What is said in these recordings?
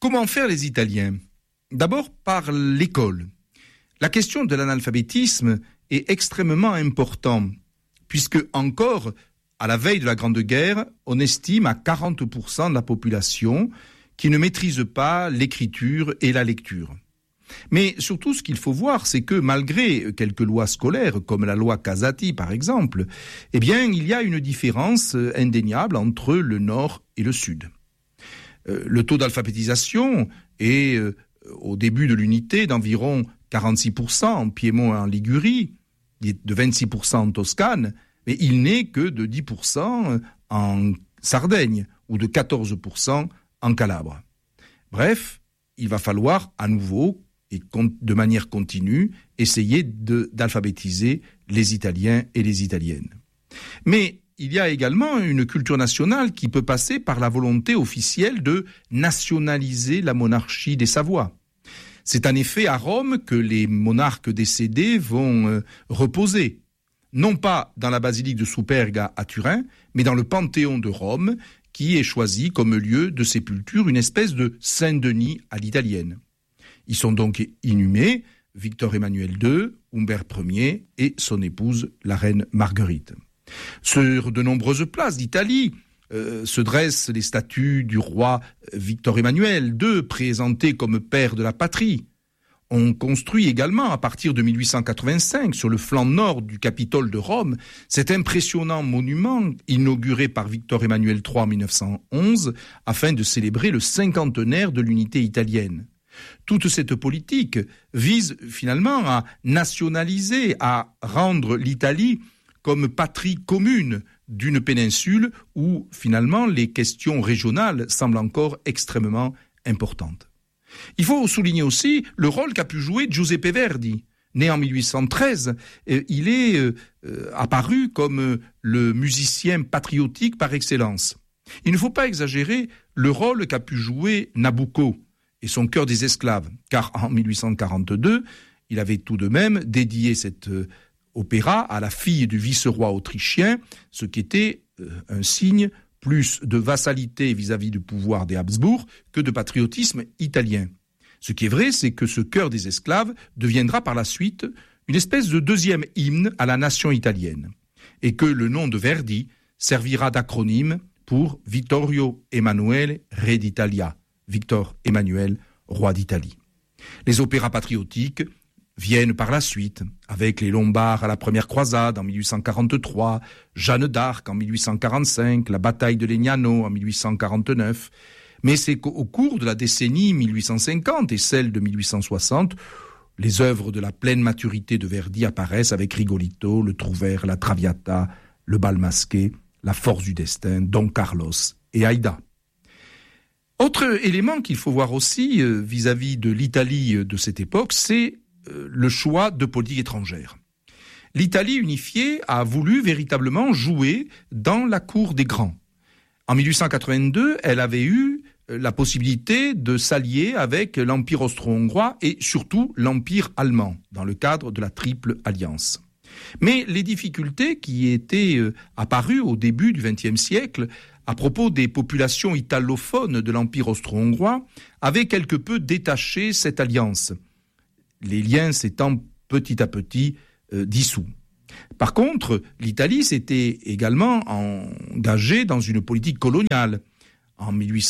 comment faire les Italiens ? D'abord par l'école. La question de l'analphabétisme est extrêmement importante, puisque encore, à la veille de la Grande Guerre, on estime à 40% de la population qui ne maîtrise pas l'écriture et la lecture. Mais surtout, ce qu'il faut voir, c'est que malgré quelques lois scolaires, comme la loi Casati par exemple, eh bien, il y a une différence indéniable entre le Nord et le Sud. Le taux d'alphabétisation est, au début de l'unité, d'environ 46% en Piémont et en Ligurie, de 26% en Toscane, mais il n'est que de 10% en Sardaigne ou de 14% en Calabre. Bref, il va falloir à nouveau et de manière continue essayer d'alphabétiser les Italiens et les Italiennes. Mais il y a également une culture nationale qui peut passer par la volonté officielle de nationaliser la monarchie des Savoies. C'est en effet à Rome que les monarques décédés vont reposer, non pas dans la basilique de Superga à Turin, mais dans le Panthéon de Rome, qui est choisi comme lieu de sépulture, une espèce de Saint-Denis à l'italienne. Ils sont donc inhumés Victor Emmanuel II, Humbert Ier et son épouse, la reine Marguerite. Sur de nombreuses places d'Italie se dressent les statues du roi Victor Emmanuel II, présenté comme père de la patrie. On construit également, à partir de 1885, sur le flanc nord du Capitole de Rome, cet impressionnant monument inauguré par Victor Emmanuel III en 1911, afin de célébrer le cinquantenaire de l'unité italienne. Toute cette politique vise finalement à nationaliser, à rendre l'Italie comme patrie commune d'une péninsule où finalement les questions régionales semblent encore extrêmement importantes. Il faut souligner aussi le rôle qu'a pu jouer Giuseppe Verdi. Né en 1813, il est apparu comme le musicien patriotique par excellence. Il ne faut pas exagérer le rôle qu'a pu jouer Nabucco et son Chœur des esclaves, car en 1842, il avait tout de même dédié cet opéra à la fille du vice-roi autrichien, ce qui était un signe plus de vassalité vis-à-vis du pouvoir des Habsbourg que de patriotisme italien. Ce qui est vrai, c'est que ce Chœur des esclaves deviendra par la suite une espèce de deuxième hymne à la nation italienne, et que le nom de Verdi servira d'acronyme pour Vittorio Emanuele, Re d'Italia, Victor Emmanuel, roi d'Italie. Les opéras patriotiques viennent par la suite, avec les Lombards à la première croisade en 1843, Jeanne d'Arc en 1845, la bataille de Legnano en 1849. Mais c'est qu'au cours de la décennie 1850 et celle de 1860, les œuvres de la pleine maturité de Verdi apparaissent avec Rigolito, le Trouvère, la Traviata, le Bal masqué, la Force du destin, Don Carlos et Aïda. Autre élément qu'il faut voir aussi vis-à-vis de l'Italie de cette époque, c'est le choix de politique étrangère. L'Italie unifiée a voulu véritablement jouer dans la cour des grands. En 1882, elle avait eu la possibilité de s'allier avec l'Empire austro-hongrois et surtout l'Empire allemand, dans le cadre de la Triple Alliance. Mais les difficultés qui étaient apparues au début du XXe siècle à propos des populations italophones de l'Empire austro-hongrois avaient quelque peu détaché cette alliance, les liens s'étant petit à petit dissous. Par contre, l'Italie s'était également engagée dans une politique coloniale. En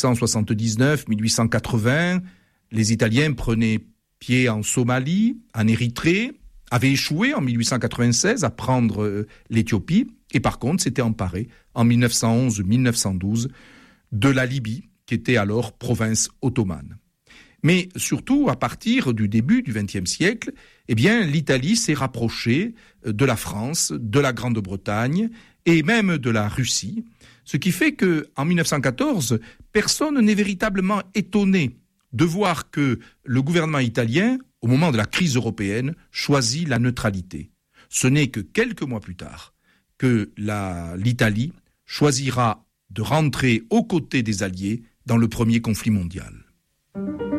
1879-1880, les Italiens prenaient pied en Somalie, en Érythrée, avaient échoué en 1896 à prendre l'Éthiopie, et par contre s'étaient emparés en 1911-1912 de la Libye, qui était alors province ottomane. Mais surtout, à partir du début du XXe siècle, eh bien, l'Italie s'est rapprochée de la France, de la Grande-Bretagne et même de la Russie, ce qui fait qu'en 1914, personne n'est véritablement étonné de voir que le gouvernement italien, au moment de la crise européenne, choisit la neutralité. Ce n'est que quelques mois plus tard que l'Italie choisira de rentrer aux côtés des Alliés dans le premier conflit mondial.